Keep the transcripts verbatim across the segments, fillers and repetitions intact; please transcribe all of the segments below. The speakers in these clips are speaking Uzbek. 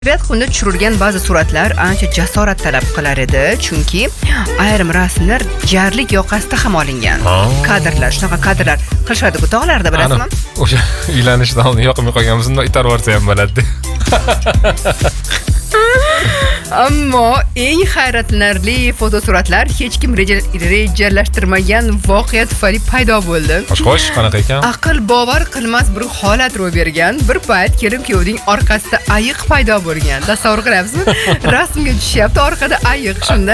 Tabiat kunda tushirilgan ba'zi suratlar ancha jasorat talab qilar edi, chunki ayrim rasmlar jarlik yoqasida ham olingan. Kadrlar, shunaqa kadrlar qilishadi-ku tog'larda, bilasizmi? O'sha uylanishdan oldin yoqmay qolganmiz, unda itarib yuborsa ham bo'ladi. Ammo eng hayratlanarli fotosuratlar hech kim rejalashtirmagan voqea tufayli paydo bo'ldi. Xo'sh, qanaqa ekan? Aql bovar qilmas bir holat ro'y bergan. Bir payt kelin-kuyovning orqasida ayiq paydo bo'lgan. Tasavvur qilyapsizmi? Rasmga tushyapti, orqada ayiq. Shunda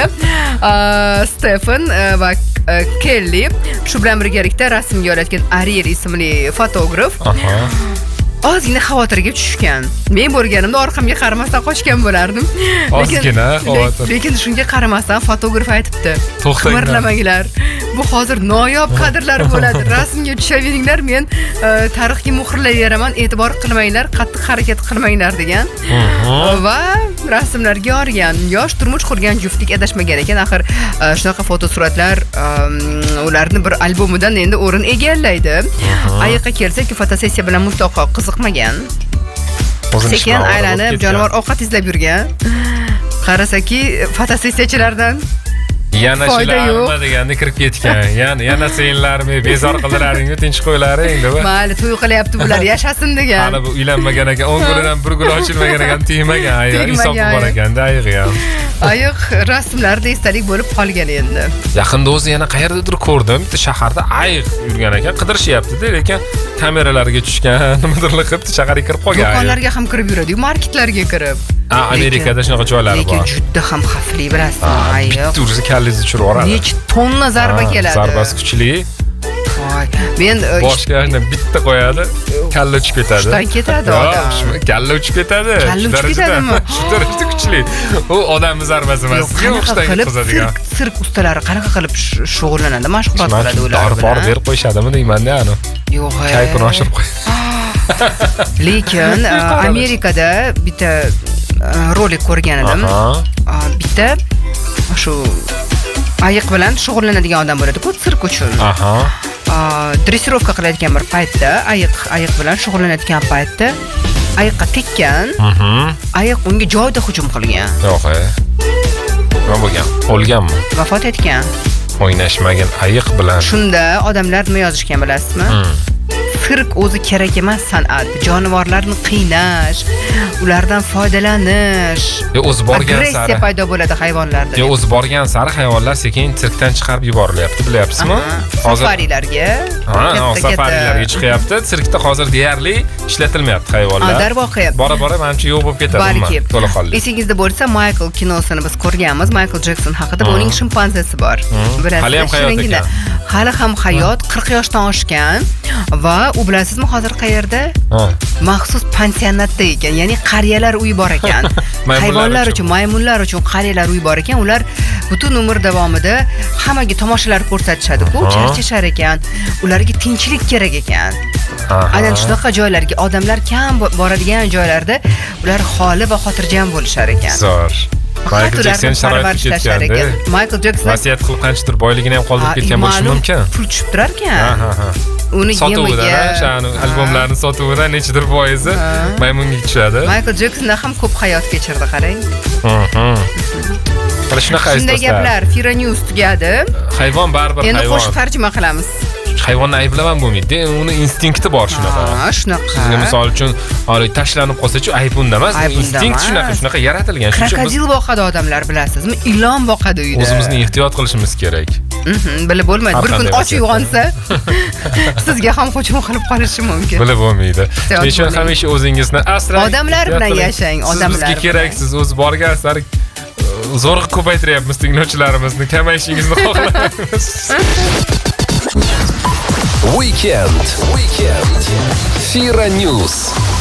Stefan va Kelly shu bilan birgalikda rasmga olayotgan Ariel ismli fotograf ozgina xavotirga tushgan. Men bo'lganimda orqamga qaramasdan qochgan bo'lardim. Ozgina xavotir. Lekin shunga qaramasdan fotograf aytibdi. Qimirlamanglar. Bu hozir noyob kadrlar bo'ladi. Rasmga tushaveringlar, men tarixga muhrlayveraman, e'tibor qilmanglar, qattiq harakat qilmanglar degan. Va rasmlarga olgan. Yosh turmush qurgan juftlik adashmagan ekan. Axir shunaqa fotosuratlar ularni bir albomidan endi o'rin egallaydi. Ayiqqa kelsak, fotosessiya bilan mutlaqo qiziqmagan. Sekin aylanib jonivor ovqat izlab yurgan. Qarasaki fotosessiyachilardan yana shularmi deganda kirib ketgan. Yana yana senlarmi bezor qildilaringmi, tinch qo'ylaring deb. Mayli, to'y qilyapti bular, yashasin degan. Hali bu uylanmagan ekan, o'n guldan bir gul ochilmagan ekan, tegmagan ayiq, hisob bor ekanda ayiq ham. Ayiq rasmlarda esdalik bo'lib qolgan endi. Yaqinda o'zi yana qayerdadir ko'rdim, bitta shaharda ayiq yurgan ekan, qidirishyapti-da, lekin kameralarga tushgan, nimadirlar qilib shaharga kirib qolgan. Do'konlarga ham kirib yuradi-yu, marketlarga kirib. Ha, Amerikada shunaqa joylari bor. Lekin juda ham xavfli, bilasizmi, ayiq. Bitta ursa kallangizni tushirib yuboradi. Necha tonna zarba keladi. Zarbasi kuchli. Voy, men boshga bitta qo'yadi, kalla uchib ketadi. Shundan ketadi odam. Kalla uchib ketadi. Kalla uchib ketadimi? Shu darajada kuchli. U odam zarbasi emas, yo'qdan qiladigan. Sirk ustalari qanaqa qilib shug'ullanadi, mashg'ulot qiladi ular. Dori-bor berib qo'yishadimi deyman-da, ani. Yo'q, kayfini oshirib qo'yadi. Lekin Amerikada bitta rolik ko'rgan edim. Bitta shu ayiq bilan shug'ullanadigan odam bo'ladi-ku, sirk uchun. Aha. Dressirovka qilayotgan bir paytda ayiq ayiq bilan shug'ullanayotgan paytda ayiqqa tekkan. Ayiq unga joyida hujum qilgan. Yo'q, nima bo'lgan? O'lganmi? Vafot etgan. O'ynashmagan ayiq bilan. Shunda odamlar nima yozishgan, bilasizmi? Sirk o'zi kerak emas san'at. Jonivorlarni qiynash, ulardan foydalanish. Yo, o'zi borgan sari agressiya paydo bo'ladi hayvonlarda. Yo, o'zi borgan sari hayvonlar sekin sirkdan chiqarib yuborilyapti, bilyapsizmi? Hozir safarilarga, ha, safarilarga chiqyapti. Sirkda hozir deyarli ishlatilmayapti hayvonlar. Darvoqe. Bora-bora menimcha yo'q bo'lib ketadi. Balki. To'laqonli. Esingizda bo'lsa, Michael kinosini biz ko'rganmiz. Michael Jackson haqida, uning shimpanzesi bor. Hali ham hayot ekan. Hali ham hayot, qirq yoshdan oshgan va u bilasizmi hozir qayerda? Maxsus pansionatda ekan, ya'ni qariyalar uyi bor ekan. Hayvonlar uchun, maymunlar uchun qariyalar uyi bor ekan. Ular butun umr davomida hammaga tomoshalar ko'rsatishadi-ku, charchashar ekan. Ularga tinchlik kerak ekan. Aynan shunaqa joylarga, odamlar kam boradigan joylarda ular xoli va xotirjam bo'lishar ekan. Zo'r. Michael Jackson sharoitga ketganda, Michael Jackson vasiyat qilib qanchadir boyligini ham qoldirib ketgan bo'lishi mumkin. Pul tushib turar ekan. Ha, ha. Uni yemiga, sha'ni albomlarni sotuvidan nechidir foizi maymunga tushadi. Michael Jackson ham ko'p hayot kechirdi, qarang. Mana shunaqa isbotlar. Shunday gaplar, Fira News tugadi. Hayvon baribir hayvon. Endi qo'shib tarjima qilamiz. Hayvonni ayblaman bo'lmaydi. Uni instinkti bor shunaqa. Ha, shunaqa. Sizga misol uchun, hali tashlanib qolsa-chi, ayb unda emas, instinkt shunaqa, shunaqa yaratilgan. Krokodil boqadi odamlar, bilasizmi? Ilon boqadi uyda. O'zimizni ehtiyot qilishimiz kerak. Bilib bo'lmaydi. Bir kun och uyg'onsa, sizga ham hujum qilib qolishi mumkin. Bilib bo'lmaydi. Shuning uchun hamisha o'zingizni asrang. Odamlar bilan yashang, odamlar. Sizga keraksiz, o'z borgan sari zo'rg'a ko'paytiryapmiz tinglovchilarimizni, kamayishingizni xohlaymiz. Weekend. Weekend. Fira News.